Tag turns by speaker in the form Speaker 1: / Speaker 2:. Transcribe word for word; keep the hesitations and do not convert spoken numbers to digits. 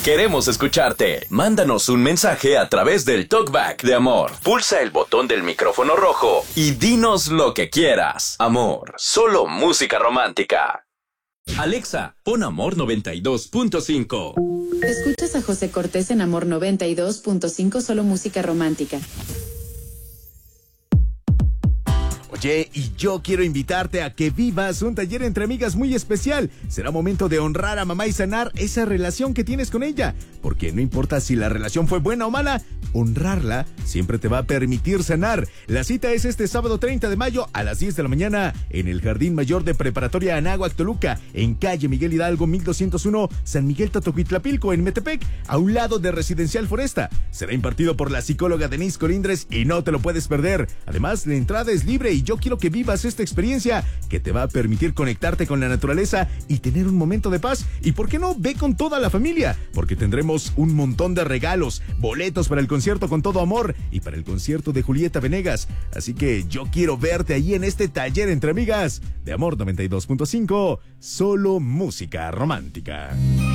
Speaker 1: Queremos escucharte. Mándanos un mensaje a través del Talkback de Amor. Pulsa el botón del micrófono rojo y dinos lo que quieras. Amor, solo música romántica. Alexa, pon Amor noventa y dos punto cinco.
Speaker 2: Escuchas a José Cortés en Amor noventa y dos punto cinco, solo música romántica.
Speaker 3: Oye, y yo quiero invitarte a que vivas un taller entre amigas muy especial. Será momento de honrar a mamá y sanar esa relación que tienes con ella. Porque no importa si la relación fue buena o mala, honrarla siempre te va a permitir sanar. La cita es este sábado treinta de mayo a las diez de la mañana en el Jardín Mayor de Preparatoria Anáhuac Toluca, en calle Miguel Hidalgo mil doscientos uno, San Miguel Tatoquitlapilco, en Metepec, a un lado de Residencial Foresta. Será impartido por la psicóloga Denise Colindres y no te lo puedes perder. Además, la entrada es libre y yo quiero que vivas esta experiencia que te va a permitir conectarte con la naturaleza y tener un momento de paz. Y por qué no, ve con toda la familia, porque tendremos un montón de regalos, boletos para el concierto Con Todo Amor y para el concierto de Julieta Venegas. Así que yo quiero verte ahí en este taller entre amigas de Amor noventa y dos punto cinco, solo música romántica.